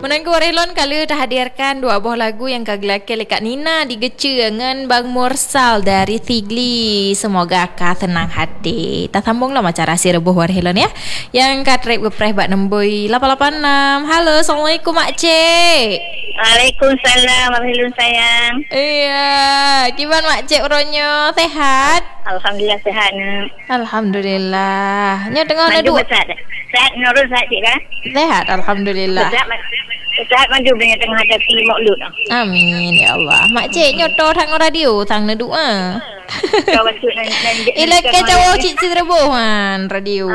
Menangku Rehlon kala dah hadirkan dua buah lagu yang kagelakkan Kak Nina digece dengan Bang Mursal dari Tigli. Semoga akak tenang hati. Tak sambunglah macam rahsia rebuh Rehlon ya. Yang kat rap gepreh bak nemboi 886. Halo, Assalamualaikum Mak Cik. Waalaikumsalam Rehlon sayang. Iya, gimana Mak Cik uronyo? Sehat? Alhamdulillah sehat nak. Alhamdulillah. Nya tengah nak Maju duk. Sehat Nurul sehat cik kan? Sehat, alhamdulillah. Sehat maju dengan tengah hadapi maulud. Amin ya Allah. Mak Cik nyoto tang radio tang na doa. Kau masuk nan Ilaka cawo cik rebuhan radio.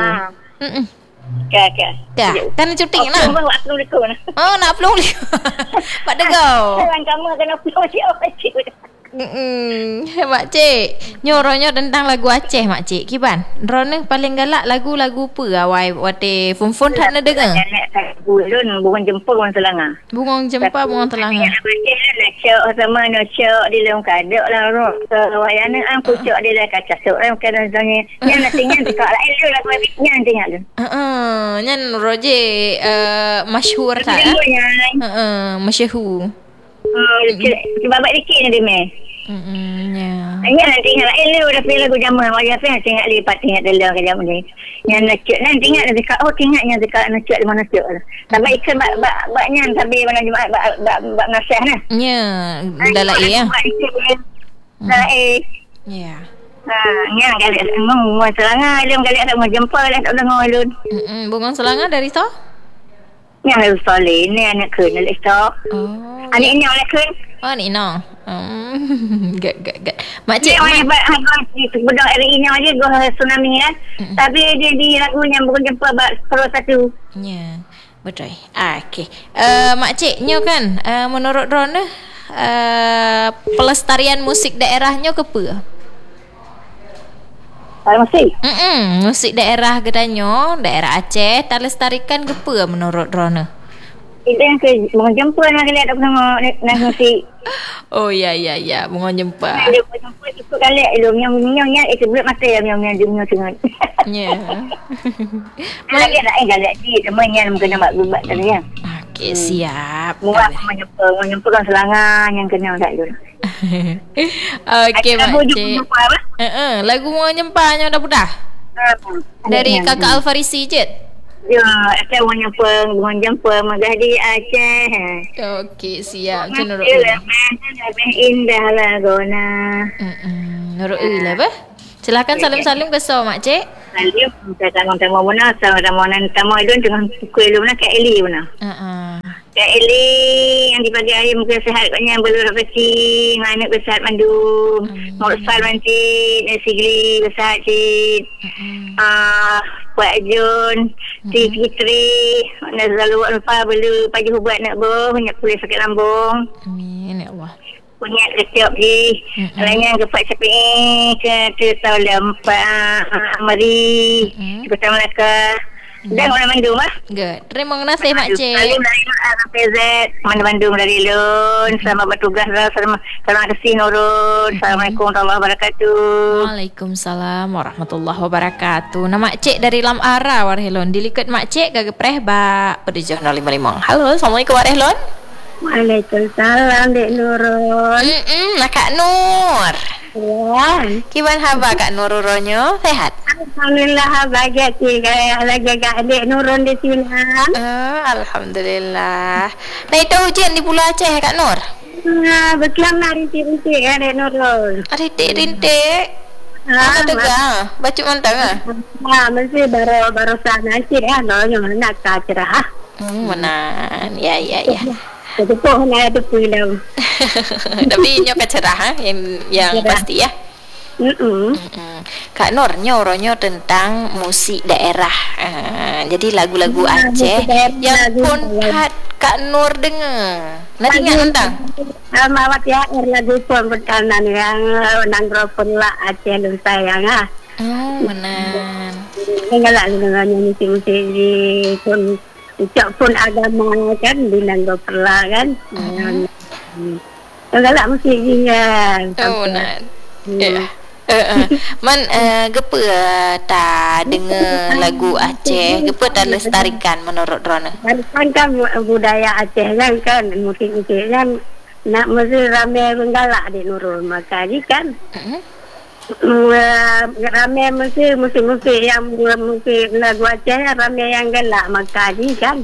Ka. Kan cuti nak. nak. Aku upload dekat mana? Oh, nak upload. Pak Degau. Orang kamu kena upload cik. Mak Cik, nyoronya tentang lagu Aceh Mak Cik. Kiban, Rona paling galak lagu-lagu apa awai wate fun tak nak dengar. Bulun bunga jempol bunga selanga. Bunga jempa bunga telanga. Cok sama no cok di dalam kadek lah roh. Wayana am kucok di dalam kaca sok am kena zanya. Yang nantinya dekat lain tu lagu habisnya nantinya tu. Nyan roje masyhur tak? Masyhur. Babak dikit ni dia meh. Ya. Yang nanti ingat lain lu dah pilih lagu jaman. Wajah saya tengok lipat tengok dalam ke jaman ni. Yang nak cek nanti ingat dekat tinggalnya dekat nak cek di mana cek. Sampai ikan baknya sampai mana jemaat bak nasihat nah. Ya, dalam ya. Dalam Ya. Yang kali ngomong selanga dia kali ada mau jumpa dah tak dengar lu. Bunga selanga dari to? Yang harus soleh ni anak kena lektor. Oh. Anak ini oleh kena. Oh, ni no. Gak. Mak Cik, dia budak hari ini aja gua tsunami kan. Tapi dia di lagunya bukan jumpa terus satu. Ya. Betul. Okey. Mak Cik nyo kan menurut Rona pelestarian musik daerahnya ke apa? Musik. Musik daerah gedanyo, daerah Aceh tak lestarikan ke apa menurut Rona? Itu yang ke menjumpa nak lihat tak sama nak musik. Oh ya, bunga jempa. Dia menjumpa ikut kali lu nyong itu bulat mata yang nyong tengok. Ya. Mana dia nak kali dia temannya kena buat tadi ya. Okey, siap. Muat menjumpa kan selangan yang kena tak dulu. Okey, Mak Cik. Lagu bunga jempa nya dah pudah. Dari Kakak Alfarisi je. Ya, saya bunga jumpa menjadi Aceh. Okey, siap. Cenuruk. Lebih indah lagona. Nuruk lah apa? Silakan salim-salim ke so Mak Cik. Salim kita tamu mana sama tamu itu dengan kuih lu mana Kak Eli mana. Kak Eli yang di pagi hari mungkin sehat katnya belum bersih, anak besar mandu, mau besar nanti Sigli besar cik. Puan Jun, Ti Fitri, nak selalu lupa belu pagi hubat nak banyak kulit sakit lambung. Amin ya Allah. Punya ketiap di lainnya kepak capi ke tahun lempak mari kita mereka dan orang Bandung mah. Good. Terima kasih Mak Cik. Salim dari PZ Bandung dari Lun. Selamat bertugas. Terima kasih Nurul. Assalamualaikum warahmatullahi wabarakatuh. Waalaikumsalam warahmatullahi wabarakatuh. Nama Mak Cik dari Lam Ara Warhelon. Dilikut Mak Cik gagepreh ba Pedejah 055. Halo, Assalamualaikum Warhelon. Waalaikumsalam Dek Nurul. Kak Nur. Ya. Gimana khabar Kak Nur uronyo? Sehat? Alhamdulillah bahagia cik. Lagi agak Dek Nurul di sini. Alhamdulillah. Nah itu hujan di Pulau Aceh Kak Nur? Berkelam lah rintik-rintik ya Dek Nurul. Rintik-rintik? Mana dengar? Baca mantang ah? Mesti baru sana cik ya. Yang mana nak cerah. Benar. Ya. Ketupuh nak ada pulau. Tapi nyo kecerah yang pasti ya. Kak Nur nyoronyo tentang musik daerah. Jadi lagu-lagu Aceh yang pun Kak Nur dengar. Nanti ingat tentang mawat ya lagu pun berkanan yang nanggropun lah Aceh lu sayang ah. Benar. Enggak dengannya musik-musik di pun ucap pun agama kan bilang berperlah kan. Enggak musik dia. Benar. Ya. Man gepa ta dengar lagu Aceh, gepa ta lestarikan menurut Rona? Kan budaya Aceh kan musik-musik kan nak mesti ramai menggalak di Nurul. Makanya kan ramai mesti musik-musik yang musik lagu Aceh ramai yang galak. Makanya kan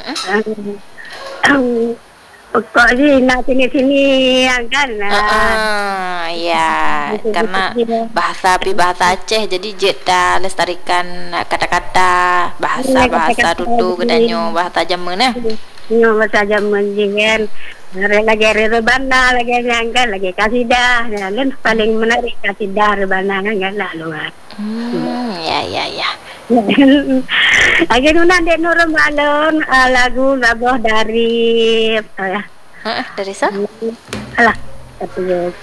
pokok ni nak sini-sini yang kan. Ya, karena bahasa Aceh jadi jeta lestarikan kata-kata bahasa tutu kedanyo bahasa Jaman bahasa Jaman kan. Lagi rebana lagi yang kan lagi kasidah dan paling menarik kasidah rebana kan galak luar. Ya. Lagi nuna dek Nurul Malon lagu Rabah dari dari sana? Alah, tapi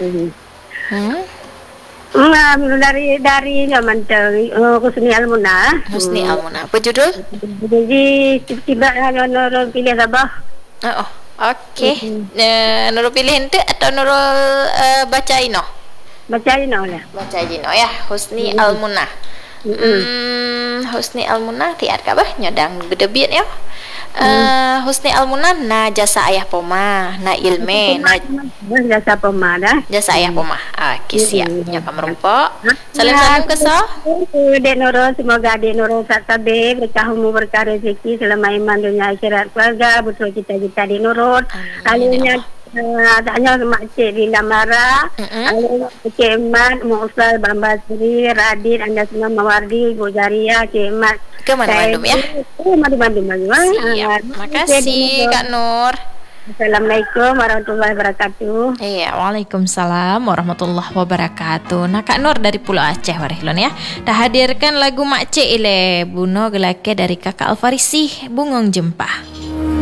dari zaman Husni Almunah. Husni Almunah. Apa judul? Jadi tiba-tiba Nurul pilih Rabah. Okey. Nurul pilih ente atau Nurul baca ino? Baca ino lah. Baca ino ya. Husni Almunah. Husni Almunah tiat kabah nyodang gedebit ya. Husni Almunah na jasa ayah poma na ilme na jasa poma dah. Jasa ayah poma. Okey siap. Nya kamrumpok. Salam keso. Dek Nurul semoga Dek Nurul satabe berkah umur berkah rezeki selama iman dunia akhirat keluarga betul cita-cita Dek Nurul. Alunya adanya makcik di Lamara, Cik Mat, Mu'usal, Bambasri, Radit, anda semua Mawardi, Ibu Jaria, Cik Mat. Ke mana Bandung ya? Bandung. Siap. Makasih Kak Nur. Assalamualaikum warahmatullahi wabarakatuh. Iya, waalaikumsalam warahmatullahi wabarakatuh. Nah Kak Nur dari Pulau Aceh warehlon ya. Dah hadirkan lagu Makcik ile Buno Gelake dari Kakak Alfarisi Bungong Jempah.